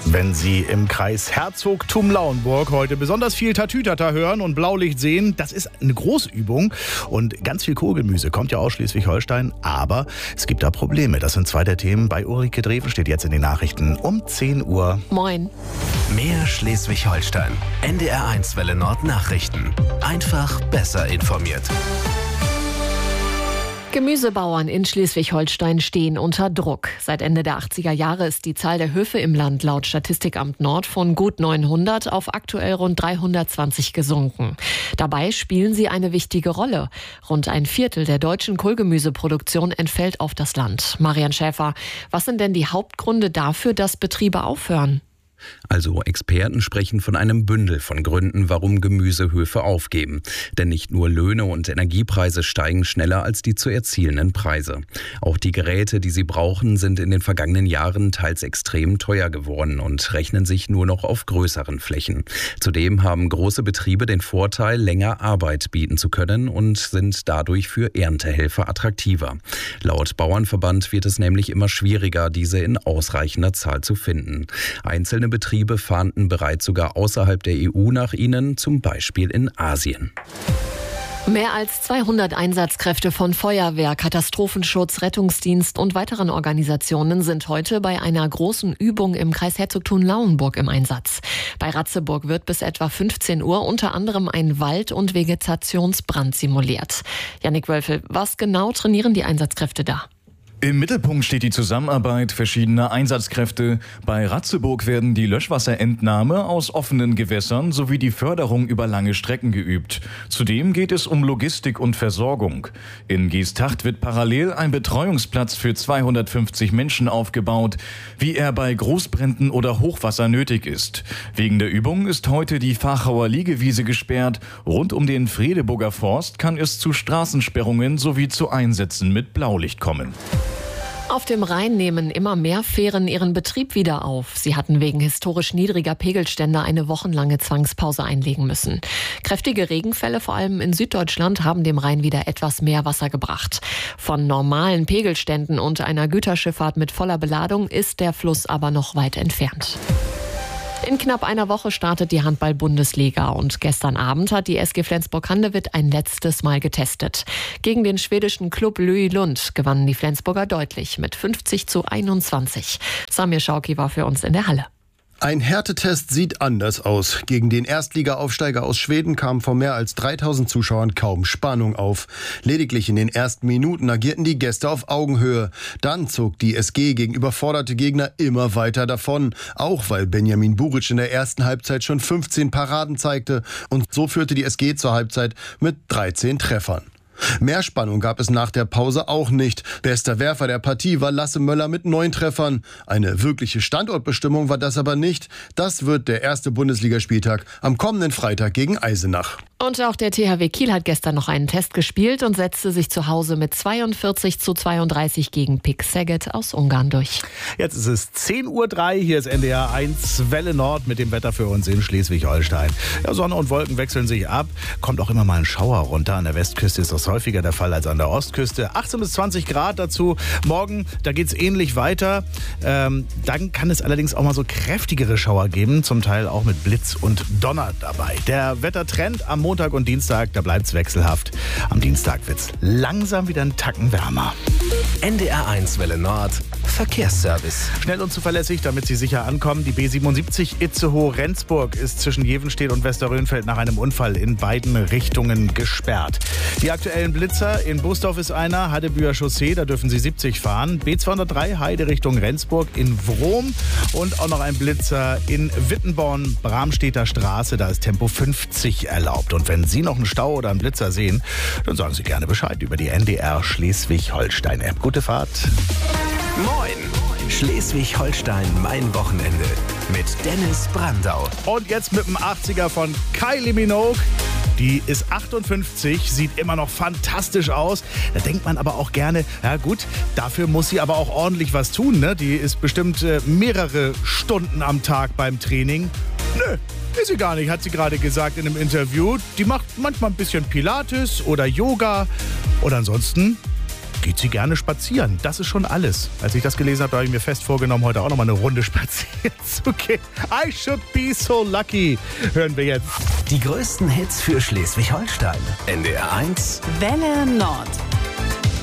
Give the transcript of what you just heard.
Wenn Sie im Kreis Herzogtum-Lauenburg heute besonders viel Tatütata hören und Blaulicht sehen, das ist eine Großübung. Und ganz viel Kohlgemüse kommt ja aus Schleswig-Holstein. Aber es gibt da Probleme. Das sind zwei der Themen. Bei Ulrike Dreven steht jetzt in den Nachrichten um 10 Uhr. Moin. Mehr Schleswig-Holstein. NDR1 Welle Nord Nachrichten. Einfach besser informiert. Gemüsebauern in Schleswig-Holstein stehen unter Druck. Seit Ende der 80er Jahre ist die Zahl der Höfe im Land laut Statistikamt Nord von gut 900 auf aktuell rund 320 gesunken. Dabei spielen sie eine wichtige Rolle. Rund ein Viertel der deutschen Kohlgemüseproduktion entfällt auf das Land. Marian Schäfer, was sind denn die Hauptgründe dafür, dass Betriebe aufhören? Also Experten sprechen von einem Bündel von Gründen, warum Gemüsehöfe aufgeben. Denn nicht nur Löhne und Energiepreise steigen schneller als die zu erzielenden Preise. Auch die Geräte, die sie brauchen, sind in den vergangenen Jahren teils extrem teuer geworden und rechnen sich nur noch auf größeren Flächen. Zudem haben große Betriebe den Vorteil, länger Arbeit bieten zu können und sind dadurch für Erntehelfer attraktiver. Laut Bauernverband wird es nämlich immer schwieriger, diese in ausreichender Zahl zu finden. Einzelne Betriebe fahnden bereits sogar außerhalb der EU nach ihnen, zum Beispiel in Asien. Mehr als 200 Einsatzkräfte von Feuerwehr, Katastrophenschutz, Rettungsdienst und weiteren Organisationen sind heute bei einer großen Übung im Kreis Herzogtum-Lauenburg im Einsatz. Bei Ratzeburg wird bis etwa 15 Uhr unter anderem ein Wald- und Vegetationsbrand simuliert. Jannik Wölfel, was genau trainieren die Einsatzkräfte da? Im Mittelpunkt steht die Zusammenarbeit verschiedener Einsatzkräfte. Bei Ratzeburg werden die Löschwasserentnahme aus offenen Gewässern sowie die Förderung über lange Strecken geübt. Zudem geht es um Logistik und Versorgung. In Geesthacht wird parallel ein Betreuungsplatz für 250 Menschen aufgebaut, wie er bei Großbränden oder Hochwasser nötig ist. Wegen der Übung ist heute die Fachauer Liegewiese gesperrt. Rund um den Fredeburger Forst kann es zu Straßensperrungen sowie zu Einsätzen mit Blaulicht kommen. Auf dem Rhein nehmen immer mehr Fähren ihren Betrieb wieder auf. Sie hatten wegen historisch niedriger Pegelstände eine wochenlange Zwangspause einlegen müssen. Kräftige Regenfälle, vor allem in Süddeutschland, haben dem Rhein wieder etwas mehr Wasser gebracht. Von normalen Pegelständen und einer Güterschifffahrt mit voller Beladung ist der Fluss aber noch weit entfernt. In knapp einer Woche startet die Handball-Bundesliga und gestern Abend hat die SG Flensburg-Handewitt ein letztes Mal getestet. Gegen den schwedischen Klub Louis Lund gewannen die Flensburger deutlich mit 50-21. Samir Schauki war für uns in der Halle. Ein Härtetest sieht anders aus. Gegen den Erstliga-Aufsteiger aus Schweden kam vor mehr als 3000 Zuschauern kaum Spannung auf. Lediglich in den ersten Minuten agierten die Gäste auf Augenhöhe. Dann zog die SG gegen überforderte Gegner immer weiter davon. Auch weil Benjamin Buric in der ersten Halbzeit schon 15 Paraden zeigte. Und so führte die SG zur Halbzeit mit 13 Treffern. Mehr Spannung gab es nach der Pause auch nicht. Bester Werfer der Partie war Lasse Möller mit 9 Treffern. Eine wirkliche Standortbestimmung war das aber nicht. Das wird der erste Bundesligaspieltag am kommenden Freitag gegen Eisenach. Und auch der THW Kiel hat gestern noch einen Test gespielt und setzte sich zu Hause mit 42-32 gegen PIK Szeged aus Ungarn durch. Jetzt ist es 10:03 Uhr, hier ist NDR1 Welle Nord mit dem Wetter für uns in Schleswig-Holstein. Ja, Sonne und Wolken wechseln sich ab, kommt auch immer mal ein Schauer runter. An der Westküste ist das häufiger der Fall als an der Ostküste. 18 bis 20 Grad dazu. Morgen, da geht es ähnlich weiter. Dann kann es allerdings auch mal so kräftigere Schauer geben, zum Teil auch mit Blitz und Donner dabei. Der Wettertrend am Montag und Dienstag, da bleibt es wechselhaft. Am Dienstag wird es langsam wieder einen Tacken wärmer. NDR1 Welle Nord Verkehrsservice. Schnell und zuverlässig, damit Sie sicher ankommen. Die B77 Itzehoe-Rendsburg ist zwischen Jevenstedt und Westerrönfeld nach einem Unfall in beiden Richtungen gesperrt. Die aktuellen Blitzer, in Busdorf ist einer, Haddebüher Chaussee, da dürfen Sie 70 fahren. B203 Heide Richtung Rendsburg in Wrom und auch noch ein Blitzer in Wittenborn, Bramstedter Straße, da ist Tempo 50 erlaubt. Und wenn Sie noch einen Stau oder einen Blitzer sehen, dann sagen Sie gerne Bescheid über die NDR Schleswig-Holstein-App. Gute Fahrt. Moin! Schleswig-Holstein, mein Wochenende. Mit Dennis Brandau. Und jetzt mit dem 80er von Kylie Minogue. Die ist 58, sieht immer noch fantastisch aus. Da denkt man aber auch gerne, ja gut, dafür muss sie aber auch ordentlich was tun, ne? Die ist bestimmt mehrere Stunden am Tag beim Training. Nö, ist sie gar nicht, hat sie gerade gesagt in einem Interview. Die macht manchmal ein bisschen Pilates oder Yoga oder ansonsten geht sie gerne spazieren. Das ist schon alles. Als ich das gelesen habe, habe ich mir fest vorgenommen, heute auch noch mal eine Runde spazieren zu gehen. I should be so lucky. Hören wir jetzt. Die größten Hits für Schleswig-Holstein. NDR 1 Welle Nord.